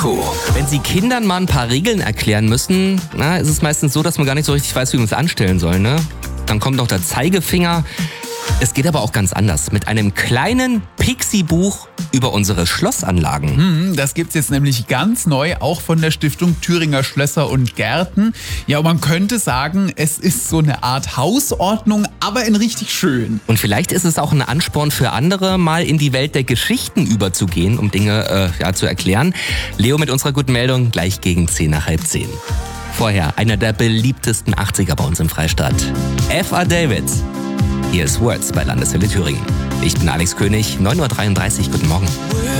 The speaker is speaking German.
Wenn Sie Kindern mal ein paar Regeln erklären müssen, ist es meistens so, dass man gar nicht so richtig weiß, wie man es anstellen soll, ne? Dann kommt noch der Zeigefinger. Es geht aber auch ganz anders. Mit einem kleinen Pixie-Buch über unsere Schlossanlagen. Das gibt's jetzt nämlich ganz neu, auch von der Stiftung Thüringer Schlösser und Gärten. Ja, und man könnte sagen, es ist so eine Art Hausordnung, aber in richtig schön. Und vielleicht ist es auch ein Ansporn für andere, mal in die Welt der Geschichten überzugehen, um Dinge zu erklären. Leo mit unserer guten Meldung gleich gegen 10:10. Vorher einer der beliebtesten 80er bei uns im Freistaat. F.A. David. Hier ist Words bei Landeswelle Thüringen. Ich bin Alex König, 9:33 Uhr. Guten Morgen.